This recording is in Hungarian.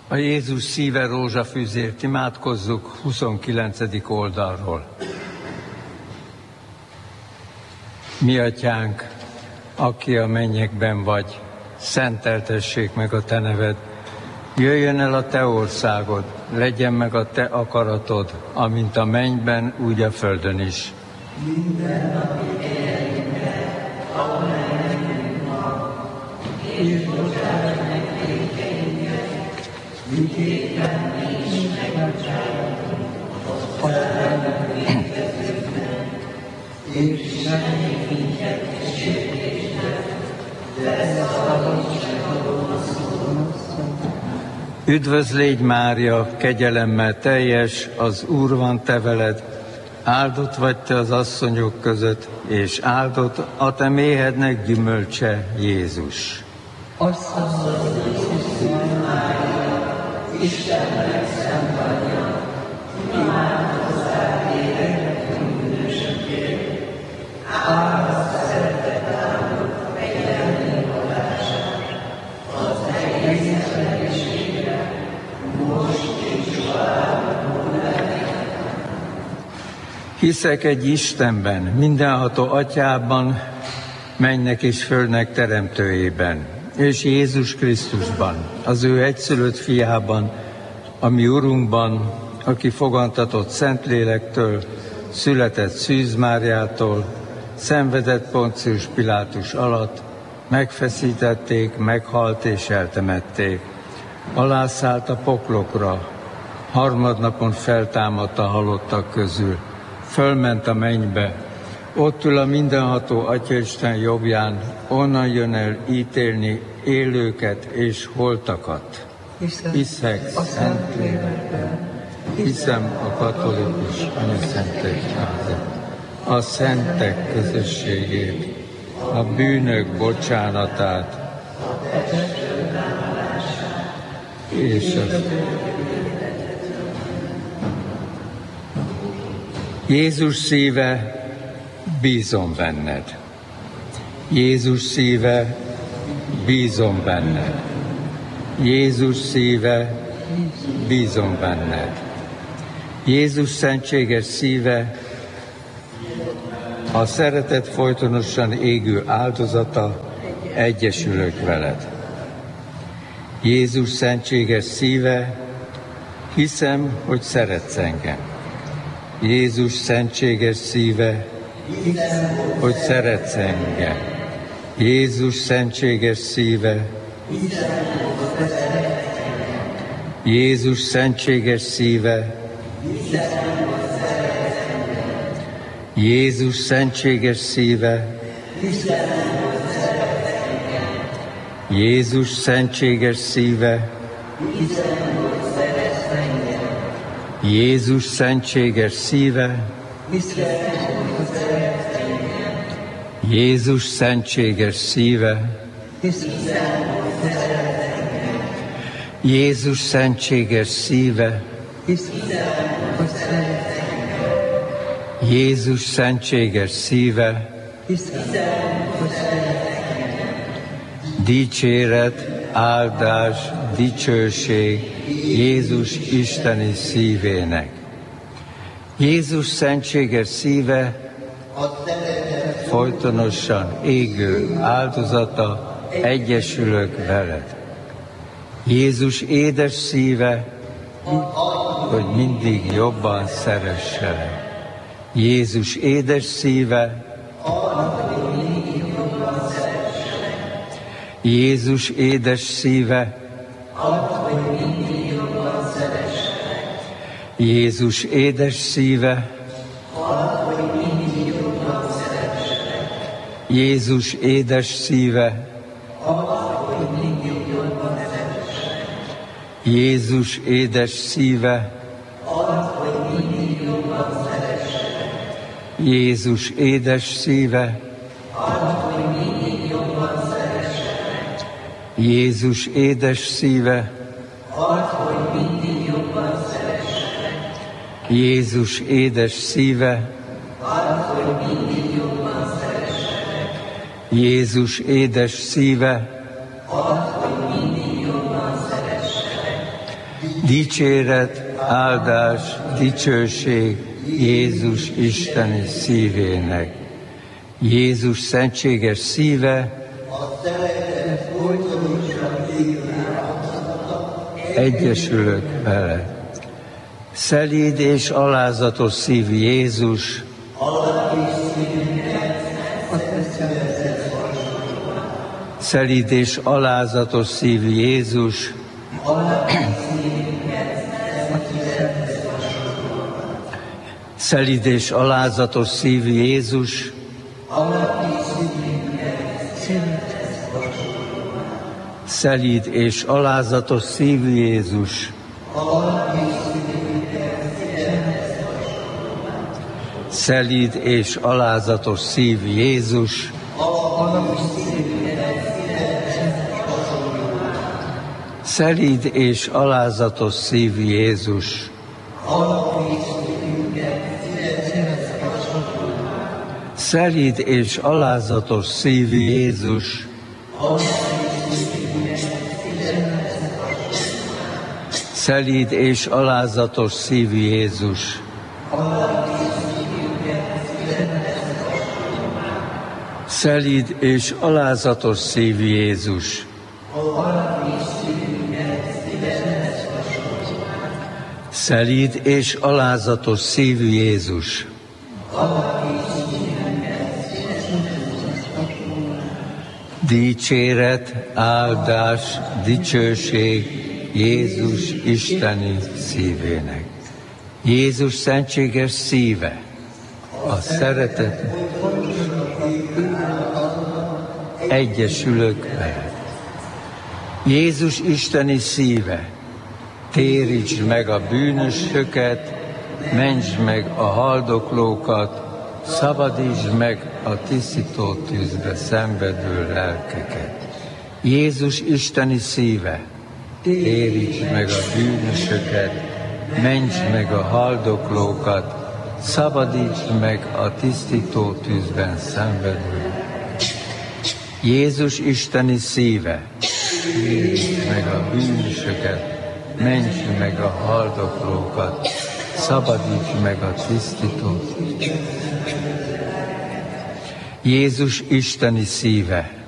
A Jézus szíve rózsafűzért imádkozzuk 29. oldalról. Mi atyánk, aki a mennyekben vagy, szenteltessék meg a te neved. Jöjjön el a te országod, legyen meg a te akaratod, amint a mennyben, úgy a földön is. Minden napi éljünket, amely nekünk ma, és bocsáss meg vétkeinket, miképpen mi is megbocsátunk az ellenünk vétkezőknek, és ne vigy minket kísértésbe, de szabadíts meg a gonosztól. Üdvözl légy Mária, kegyelemmel teljes, az Úr van te veled, áldott vagy te az asszonyok között, és áldott a te méhednek gyümölcse, Jézus. Asszonyod Jézus Mária, Istennek szent anyja, imádkozzál érdeklünk bűnösökért, áldott szeretet áldott kegyelmi adását, az egész emberiségre, most és tovább. Hiszek egy Istenben, mindenható Atyában, mennek és földnek teremtőjében, és Jézus Krisztusban, az ő egyszülött fiában, a mi Urunkban, aki fogantatott Szentlélektől, született Szűz Máriától, szenvedett Poncius Pilátus alatt, megfeszítették, meghalt és eltemették. Alászállt a poklokra, harmadnapon feltámadt a halottak közül, fölment a mennybe, ott ül a mindenható Atyaisten jobbján, onnan jön el ítélni élőket és holtakat. Hiszek Szentlélekben, hiszem a katolikus anyaszentegyházat, a szentek közösségét, a bűnök bocsánatát, és az Jézus szíve, bízom benned. Jézus szíve, bízom benned. Jézus szíve, bízom benned. Jézus szentséges szíve, a szeretet folytonosan égő áldozata, egyesülök veled. Jézus szentséges szíve, hiszem, hogy szeretsz engem. Jézus szentséges szíve, hiszem, hogy szeretsz engem. Jézus szentséges szíve, hiszem, hogy szeretsz engem. Jézus szentséges szíve, hiszem, hogy szeretsz engem. Jézus szentséges szíve, hiszem, hogy szeretsz engem. Jézus szentséges szíve, hiszem, hogy szeretsz engem. Jézus szentséges szíve, hiszem, hogy szeretsz engem. Jézus szentséges szíve, hiszem, hogy szeretsz engem. Jézus szentséges szíve, hiszem, hogy szeretsz engem. Jézus szentséges szíve, hiszem, hogy szeretsz engem. Dicséret, áldás, dicsőség Jézus isteni szívének. Jézus szentséges szíve, folytonosan égő áldozata, egyesülök veled. Jézus édes szíve, hogy mindig jobban szeresselek. Jézus édes szíve, Jézus édes szíve, Jézus édes szíve, Jézus édes szíve, Jézus édes szíve, Jézus édes szíve, Jézus édes szíve, Jézus édes szíve, Jézus édes szíve, Dicséret, áldás, dicsőség Jézus isteni szívének. Jézus szentséges szíve egyesülök vele. Szelíd és alázatos szívű Jézus, szelíd és alázatos szívű Jézus, szelíd és alázatos szívű Jézus, szelíd és alázatos szívű Jézus, szelíd és alázatos szívű Jézus, szelíd és alázatos szívű Jézus, szelíd és alázatos szívű Jézus, szelíd és alázatos szívű Jézus, szelíd és alázatos szívű Jézus, szelíd és alázatos szívű Jézus, dicséret, áldás, dicsőség Jézus isteni szívének. Jézus szentséges szíve, a szeretet, egyesülök vele. Jézus isteni szíve, térítsd meg a bűnösöket, mentsd meg a haldoklókat, szabadítsd meg a tisztító tűzbe szenvedő lelkeket. Jézus isteni szíve, térítsd meg a bűnösöket, mentsd meg a haldoklókat, szabadítsd meg a tisztító tűzben szenvedő. Jézus isteni szíve, térítsd meg a bűnösöket, mentsd meg a haldoklókat, szabadítsd meg a tisztító tűzben. Jézus isteni szíve,